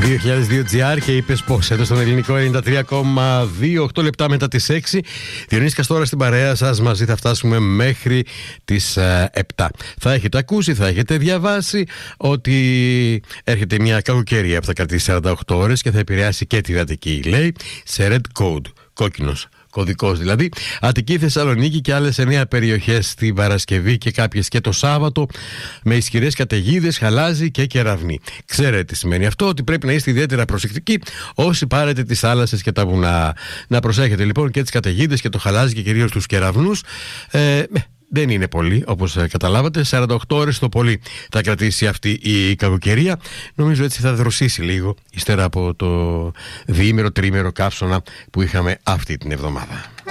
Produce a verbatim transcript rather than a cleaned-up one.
δύο χιλιάδες δύο τζι αρ και είπες πως εδώ στον ελληνικό ενενήντα τρία κόμμα δύο, οκτώ λεπτά μετά τις έξι. Διονύσης Καστόρας στην παρέα σας, μαζί θα φτάσουμε μέχρι τις ε, επτά. Θα έχετε ακούσει, θα έχετε διαβάσει ότι έρχεται μια κακοκαιρία που θα κρατήσει σαράντα οκτώ ώρες και θα επηρεάσει και τη Αττική, λέει, σε red code, κόκκινος κωδικός δηλαδή. Αττική, Θεσσαλονίκη και άλλες εννέα περιοχές την Παρασκευή και κάποιες και το Σάββατο, με ισχυρές καταιγίδες, χαλάζι και κεραυνή. Ξέρετε τι σημαίνει αυτό, ότι πρέπει να είστε ιδιαίτερα προσεκτικοί όσοι πάρετε τις θάλασσες και τα βουνά. Να προσέχετε λοιπόν και τις καταιγίδες και το χαλάζι και κυρίως τους κεραυνούς. Ε, Δεν είναι πολύ, όπως καταλάβατε. σαράντα οκτώ ώρες το πολύ θα κρατήσει αυτή η κακοκαιρία. Νομίζω έτσι θα δροσίσει λίγο ύστερα από το διήμερο, τρίμερο καύσωνα που είχαμε αυτή την εβδομάδα.